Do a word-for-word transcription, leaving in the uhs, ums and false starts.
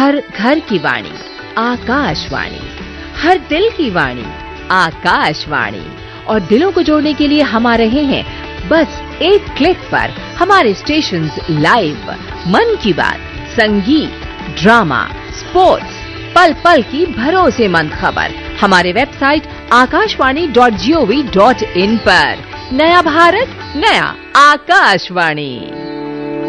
हर घर की वाणी आकाशवाणी, हर दिल की वाणी आकाशवाणी। और दिलों को जोड़ने के लिए हम आ रहे हैं बस एक क्लिक पर। हमारे स्टेशंस लाइव, मन की बात, संगीत, ड्रामा, स्पोर्ट्स, पल पल की भरोसेमंद खबर हमारे website Akashvani dot G O V dot in पर। नया भारत, नया आकाशवाणी।